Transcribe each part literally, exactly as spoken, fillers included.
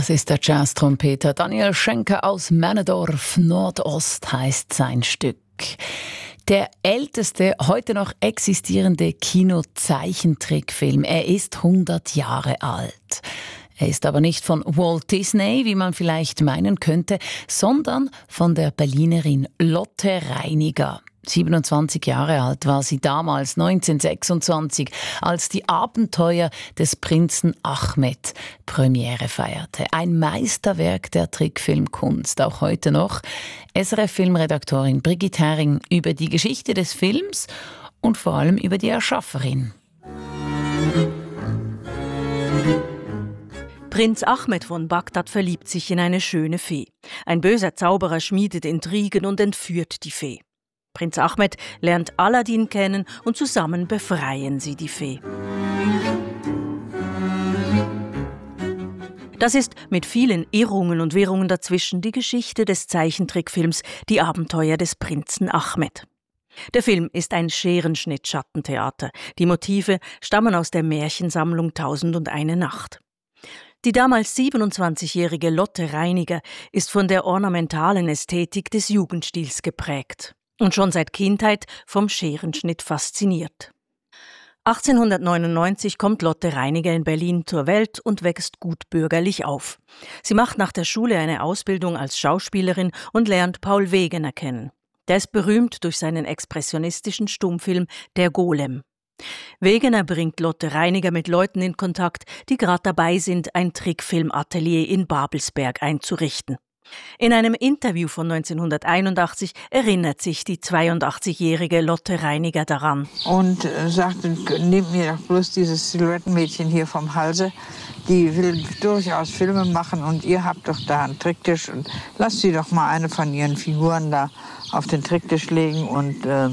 Das ist der Jazz-Trompeter Daniel Schenker aus Männedorf. Nordost heißt sein Stück. Der älteste heute noch existierende Kino-Zeichentrickfilm. Er ist hundert Jahre alt. Er ist aber nicht von Walt Disney, wie man vielleicht meinen könnte, sondern von der Berlinerin Lotte Reiniger. siebenundzwanzig Jahre alt war sie damals, neunzehnhundertsechsundzwanzig, als die Abenteuer des Prinzen Ahmed Premiere feierte. Ein Meisterwerk der Trickfilmkunst, auch heute noch. S R F-Filmredaktorin Brigitte Hering über die Geschichte des Films und vor allem über die Erschafferin. Prinz Ahmed von Bagdad verliebt sich in eine schöne Fee. Ein böser Zauberer schmiedet Intrigen und entführt die Fee. Prinz Ahmed lernt Aladdin kennen und zusammen befreien sie die Fee. Das ist mit vielen Irrungen und Wirrungen dazwischen die Geschichte des Zeichentrickfilms Die Abenteuer des Prinzen Ahmed. Der Film ist ein Scherenschnitt-Schattentheater. Die Motive stammen aus der Märchensammlung Tausend und eine Nacht. Die damals siebenundzwanzigjährige Lotte Reiniger ist von der ornamentalen Ästhetik des Jugendstils geprägt und schon seit Kindheit vom Scherenschnitt fasziniert. achtzehnhundertneunundneunzig kommt Lotte Reiniger in Berlin zur Welt und wächst gut bürgerlich auf. Sie macht nach der Schule eine Ausbildung als Schauspielerin und lernt Paul Wegener kennen. Der ist berühmt durch seinen expressionistischen Stummfilm Der Golem. Wegener bringt Lotte Reiniger mit Leuten in Kontakt, die gerade dabei sind, ein Trickfilmatelier in Babelsberg einzurichten. In einem Interview von neunzehnhunderteinundachtzig erinnert sich die zweiundachtzigjährige Lotte Reiniger daran. Und äh, sagte, nehmt mir doch bloß dieses Silhouettenmädchen hier vom Halse. Die will durchaus Filme machen und ihr habt doch da einen Tricktisch. Und lasst sie doch mal eine von ihren Figuren da auf den Tricktisch legen und, äh,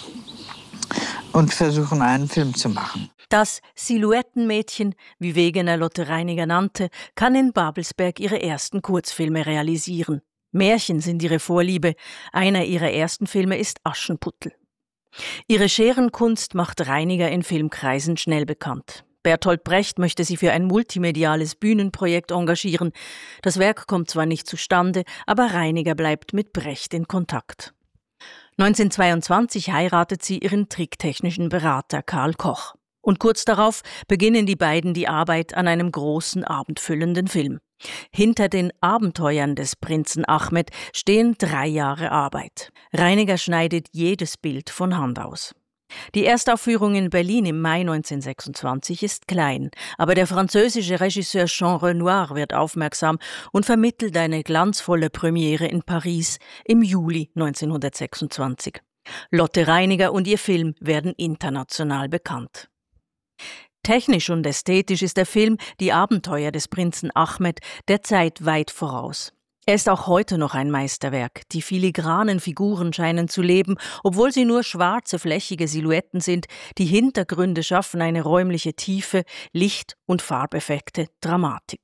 und versuchen, einen Film zu machen. Das Silhouettenmädchen, wie Wegener Lotte Reiniger nannte, kann in Babelsberg ihre ersten Kurzfilme realisieren. Märchen sind ihre Vorliebe. Einer ihrer ersten Filme ist Aschenputtel. Ihre Scherenkunst macht Reiniger in Filmkreisen schnell bekannt. Bertolt Brecht möchte sie für ein multimediales Bühnenprojekt engagieren. Das Werk kommt zwar nicht zustande, aber Reiniger bleibt mit Brecht in Kontakt. neunzehnhundertzweiundzwanzig heiratet sie ihren tricktechnischen Berater Karl Koch. Und kurz darauf beginnen die beiden die Arbeit an einem großen, abendfüllenden Film. Hinter den Abenteuern des Prinzen Ahmed stehen drei Jahre Arbeit. Reiniger schneidet jedes Bild von Hand aus. Die Erstaufführung in Berlin im Mai neunzehnhundertsechsundzwanzig ist klein, aber der französische Regisseur Jean Renoir wird aufmerksam und vermittelt eine glanzvolle Premiere in Paris im Juli neunzehnhundertsechsundzwanzig. Lotte Reiniger und ihr Film werden international bekannt. Technisch und ästhetisch ist der Film Die Abenteuer des Prinzen Ahmed der Zeit weit voraus. Er ist auch heute noch ein Meisterwerk. Die filigranen Figuren scheinen zu leben, obwohl sie nur schwarze, flächige Silhouetten sind. Die Hintergründe schaffen eine räumliche Tiefe, Licht- und Farbeffekte, Dramatik.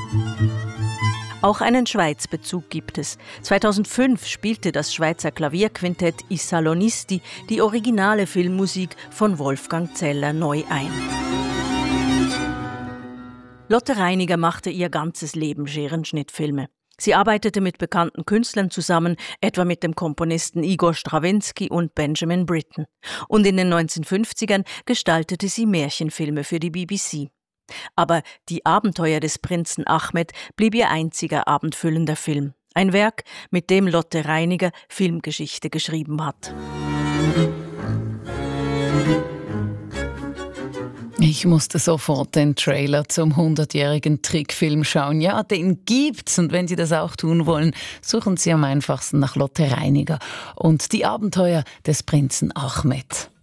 Auch einen Schweizbezug gibt es. zweitausendfünf spielte das Schweizer Klavierquintett I Salonisti die originale Filmmusik von Wolfgang Zeller neu ein. Lotte Reiniger machte ihr ganzes Leben Scherenschnittfilme. Sie arbeitete mit bekannten Künstlern zusammen, etwa mit dem Komponisten Igor Strawinski und Benjamin Britten. Und in den neunzehnhundertfünfzigern gestaltete sie Märchenfilme für die B B C. Aber Die Abenteuer des Prinzen Ahmed blieb ihr einziger abendfüllender Film. Ein Werk, mit dem Lotte Reiniger Filmgeschichte geschrieben hat. Ich musste sofort den Trailer zum hundertjährigen Trickfilm schauen. Ja, den gibt's. Und wenn Sie das auch tun wollen, suchen Sie am einfachsten nach Lotte Reiniger und Die Abenteuer des Prinzen Ahmed.